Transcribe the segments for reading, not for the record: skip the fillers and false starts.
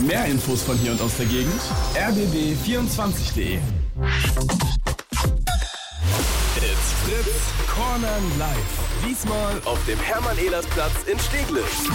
Mehr Infos von hier und aus der Gegend rbb24.de. It's Fritz Cornern live. Diesmal auf dem Hermann-Ehlers-Platz in Steglitz.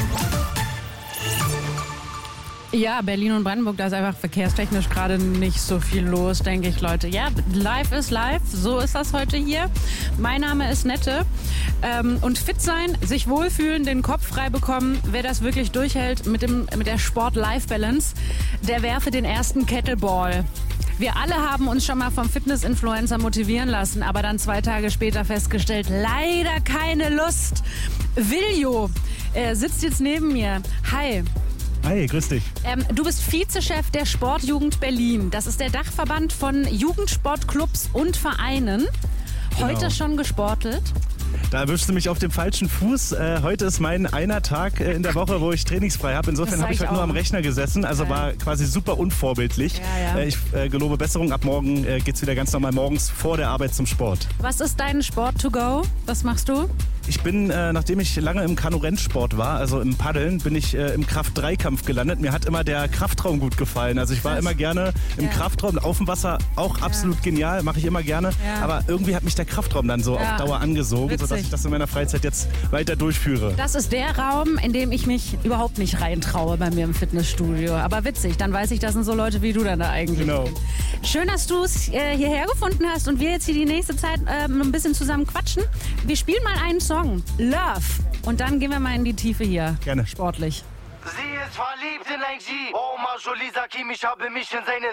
Ja, Berlin und Brandenburg, da ist einfach verkehrstechnisch gerade nicht so viel los, denke ich, Leute. Ja, live ist live, so ist das heute hier. Mein Name ist Nette. Und fit sein, sich wohlfühlen, den Kopf frei bekommen, wer das wirklich durchhält mit der Sport-Life-Balance, der werfe den ersten Kettleball. Wir alle haben uns schon mal vom Fitness-Influencer motivieren lassen, aber dann 2 Tage später festgestellt, leider keine Lust. Viljo sitzt jetzt neben mir. Hi. Hi, grüß dich. Du bist Vizechef der Sportjugend Berlin. Das ist der Dachverband von Jugendsportclubs und Vereinen. Heute Genau. Schon gesportelt? Da erwischst du mich auf dem falschen Fuß. Heute ist mein einer Tag in der Woche, wo ich trainingsfrei habe. Insofern habe ich heute nur am Rechner gesessen. Also war quasi super unvorbildlich. Ja. Ich gelobe Besserung. Ab morgen geht's wieder ganz normal morgens vor der Arbeit zum Sport. Was ist dein Sport to go? Was machst du? Ich bin, nachdem ich lange im Kanu-Rennsport war, also im Paddeln, bin ich im Kraft-3-Kampf gelandet. Mir hat immer der Kraftraum gut gefallen. Also ich war immer gerne im Kraftraum, auf dem Wasser auch absolut genial, mache ich immer gerne. Ja. Aber irgendwie hat mich der Kraftraum dann so auf Dauer angesogen, sodass ich das in meiner Freizeit jetzt weiter durchführe. Das ist der Raum, in dem ich mich überhaupt nicht reintraue bei mir im Fitnessstudio. Aber witzig, dann weiß ich, das sind so Leute wie du dann da eigentlich. Genau. Schön, dass du es hierher gefunden hast und wir jetzt hier die nächste Zeit ein bisschen zusammen quatschen. Wir spielen mal einen Song, Love. Und dann gehen wir mal in die Tiefe hier. Gerne. Sportlich. Sie ist verliebt in ein G. Oh, Majoli, sag ihm, ich habe mich in seine